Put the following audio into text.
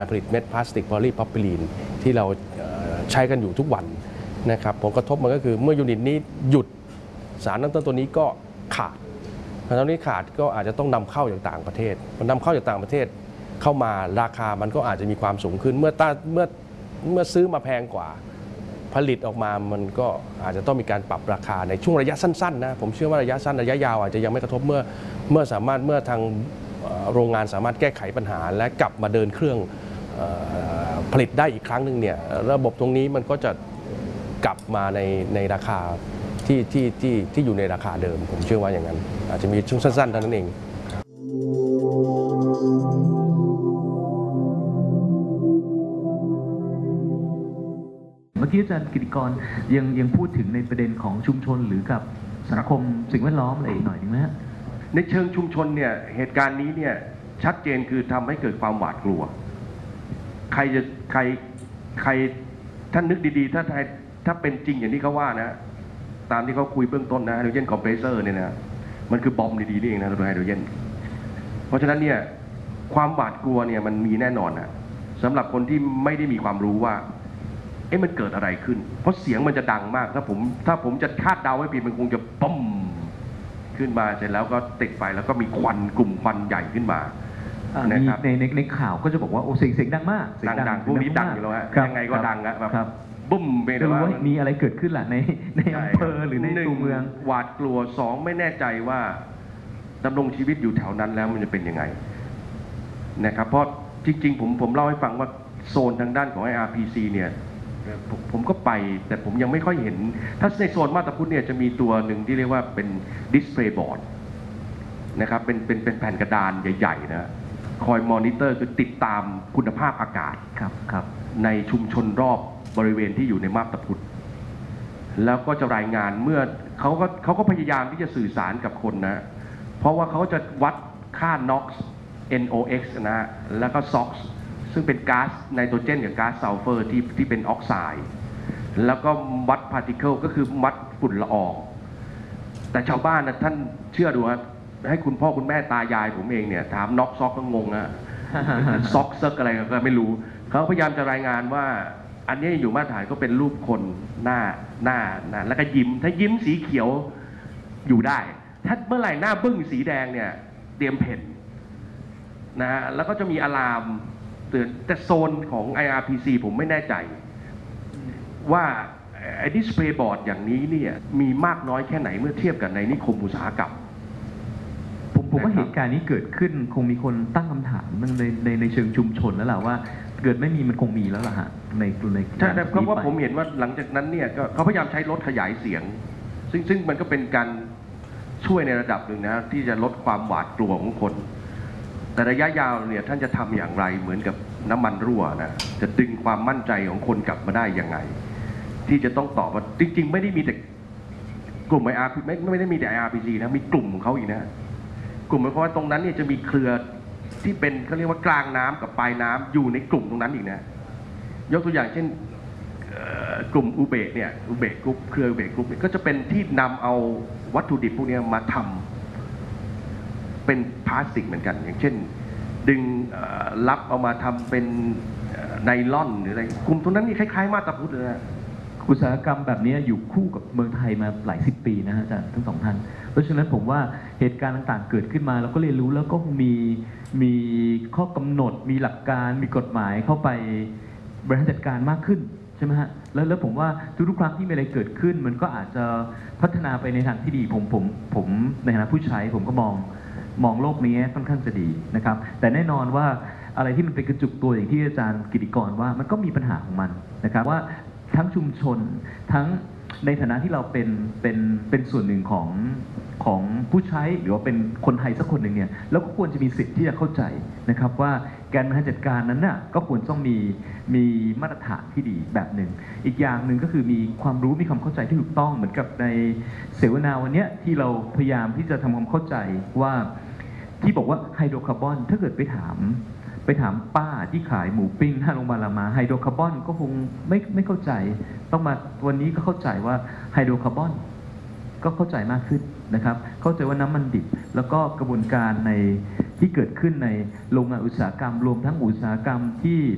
ผลิตเม็ดพลาสติกพอลีพรอพิลีนที่เราใช้กันอยู่ทุกวันนะครับผลกระทบมันก็คือเมื่อยูนิตนี้หยุดสารตั้งต้นตัวนี้ก็ขาดตอนนี้ขาดก็อาจจะต้องนำเข้าจากต่างประเทศมันนำเข้าจากต่างประเทศเข้ามาราคามันก็อาจจะมีความสูงขึ้นเมื่อซื้อมาแพงกว่าผลิตออกมามันก็อาจจะต้องมีการปรับราคาในช่วงระยะสั้นๆนะผมเชื่อว่าระยะสั้นระยะยาวอาจจะยังไม่กระทบเมื่อทางโรงงานสามารถแก้ไขปัญหาและกลับมาเดินเครื่องผลิตได้อีกครั้งหนึ่งเนี่ยระบบตรงนี้มันก็จะกลับมาในราคาที่อยู่ในราคาเดิมผมเชื่อว่าอย่างนั้นอาจจะมีช่วงสั้นๆเท่านั้นเองเมื่อกี้อาจารย์กิติกรยังพูดถึงในประเด็นของชุมชนหรือกับสังคมสิ่งแวดล้อมอะไรอีกหน่อยนึงไหมฮะในเชิงชุมชนเนี่ยเหตุการณ์นี้เนี่ยชัดเจนคือทำให้เกิดความหวาดกลัวใครท่านนึกดีๆถ้าเป็นจริงอย่างที่เขาว่านะตามที่เขาคุยเบื้องต้นนะไฮโดรเจนคอมเพรสเซอร์เนี่ยนะมันคือบอมดีๆนี่เองนะตัวไฮโดรเจนเพราะฉะนั้นเนี่ยความหวาดกลัวเนี่ยมันมีแน่นอนนะสำหรับคนที่ไม่ได้มีความรู้ว่ามันเกิดอะไรขึ้นเพราะเสียงมันจะดังมากถ้าผมจะคาดเดาไว้ผิดมันคงจะป๊อมขึ้นมาเสร็จแล้วก็ติดไฟแล้วก็มีควันกลุ่มควันใหญ่ขึ้นมานะครับในข่าวก็จะบอกว่าโอ้เสียงดังมากดังพวกนี้ดังอยู่แล้วฮะยังไงก็ดังอะแบบบุ้มไปเลยว่ามีอะไรเกิดขึ้นล่ะในอำเภอหรือในตัวเมืองหวาดกลัว2ไม่แน่ใจว่าดำรงชีวิตอยู่แถวนั้นแล้วมันจะเป็นยังไงนะครับเพราะจริงๆผมเล่าให้ฟังว่าโซนทางด้านของ IRPC เนี่ยผมก็ไปแต่ผมยังไม่ค่อยเห็นถ้าในโซนมาตาพุทธเนี่ยจะมีตัวหนึ่งที่เรียกว่าเป็นดิสเพลย์บอร์ดนะครับเป็นแผ่นกระดานใหญ่ๆนะคอยมอนิเตอร์คือติดตามคุณภาพอากาศครับในชุมชนรอบบริเวณที่อยู่ในมาบตาพุธแล้วก็จะรายงานเมื่อเขาก็พยายามที่จะสื่อสารกับคนนะเพราะว่าเขาจะวัดค่า NOx NOx นะแล้วก็ SOx ซึ่งเป็นก๊าซไนโตรเจนกับก๊าซซัลเฟอร์ที่เป็นออกไซด์แล้วก็วัดพาร์ติเคิลก็คือวัดฝุ่นละอองแต่ชาวบ้านนะท่านเชื่อดูครับให้คุณพ่อคุณแม่ตายายผมเองเนี่ยถามน็อกซอกก็งงนะซอกเซิร์กอะไรก็ไม่รู้เขาพยายามจะรายงานว่าอันนี้อยู่มาตรฐานก็เป็นรูปคนหน้าแล้วก็ยิ้มถ้ายิ้มสีเขียวอยู่ได้ถ้าเมื่อไหร่หน้าบึ้งสีแดงเนี่ยเตรียมเพ่นนะฮะแล้วก็จะมีอะลามเตือนแต่โซนของ IRPC ผมไม่แน่ใจว่าไอ้ดิสเพลย์บอร์ดอย่างนี้เนี่ยมีมากน้อยแค่ไหนเมื่อเทียบกับในนิคมอุตสาหกรรมผมว่าเหตุการณ์นี้เกิดขึ้นคงมีคนตั้งคำถามในเชิงชุมชนแล้วล่ะว่าเกิดไม่มีมันคงมีแล้วล่ะฮะในใช่แต่เพราะว่าผมเห็นว่าหลังจากนั้นเนี่ยเขาพยายามใช้รถขยายเสียงซึ่งมันก็เป็นการช่วยในระดับหนึ่งนะที่จะลดความหวาดกลัวของคนแต่ระยะยาวเนี่ยท่านจะทำอย่างไรเหมือนกับน้ำมันรั่วนะจะดึงความมั่นใจของคนกลับมาได้ยังไงที่จะต้องตอบว่าจริงๆไม่ได้มีแต่กลุ่ม IRPC ไม่ได้มีแต่ IRPC นะมีกลุ่มของเขาอีกนะกลุ่มเพราะว่าตรงนั้นเนี่ยจะมีเครือที่เป็นเขาเรียกว่ากลางน้ำกับปลายน้ำอยู่ในกลุ่มตรงนั้นอีกนะยกตัวอย่างเช่นกลุ่มอุเบกเนี่ยอุเบกกรุ๊ปเครืออุเบกกรุ๊ปก็จะเป็นที่นำเอาวัตถุดิบพวกนี้มาทำเป็นพลาสติกเหมือนกันอย่างเช่นดึงรับเอามาทำเป็นไนล่อนหรืออะไรกลุ่มตรงนั้นนี่คล้ายๆมาตาพุทธเลยนะอุตสาหกรรมแบบนี้อยู่คู่กับเมืองไทยมาหลายสิบปีนะฮะอาจารย์ทั้งสองท่านเพราะฉะนั้นผมว่าเหตุการณ์ต่างๆเกิดขึ้นมาเราก็เรียนรู้แล้วก็มีข้อกำหนดมีหลักการมีกฎหมายเข้าไปบริหารจัดการมากขึ้นใช่ไหมฮะแล้วผมว่าทุกครั้งที่มีอะไรเกิดขึ้นมันก็อาจจะพัฒนาไปในทางที่ดีผมในฐานะผู้ใช้ผมก็มองโลกนี้ค่อนข้างจะดีนะครับแต่แน่นอนว่าอะไรที่มันเป็นกระจุกตัวอย่างที่อาจารย์กิติกรว่ามันก็มีปัญหาของมันนะครับว่าทั้งชุมชนทั้งในฐานะที่เราเป็นส่วนหนึ่งของผู้ใช้หรือว่าเป็นคนไทยสักคนหนึ่งเนี่ยแล้วก็ควรจะมีสิทธิ์ที่จะเข้าใจนะครับว่าการบริหารจัดการนั้นน่ะก็ควรต้องมีมาตรฐานที่ดีแบบหนึ่งอีกอย่างหนึ่งก็คือมีความรู้มีความเข้าใจที่ถูกต้องเหมือนกับในเสวนาวันนี้ที่เราพยายามที่จะทำความเข้าใจว่าที่บอกว่าไฮโดรคาร์บอนถ้าเกิดไปถามป้าที่ขายหมูปิ้งหน้าโรงพยาบาลรามาไฮโดรคาร์บอนก็คงไม่เข้าใจต้องมาวันนี้ก็เข้าใจว่าไฮโดรคาร์บอนก็เข้าใจมากขึ้นนะครับเข้าใจว่าน้ำมันดิบแล้วก็กระบวนการที่เกิดขึ้นในโรงงานอุตสาหกรรมรวมทั้งอุตสาหกรรมที่